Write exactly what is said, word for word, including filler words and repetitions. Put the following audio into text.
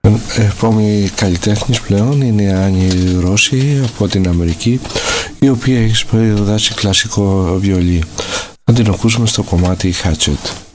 Επόμενη καλλιτέχνης πλέον είναι η Άννη Ρώση από την Αμερική, η οποία έχει σπουδάσει κλασικό βιολί. Θα την ακούσουμε στο κομμάτι Hatchet.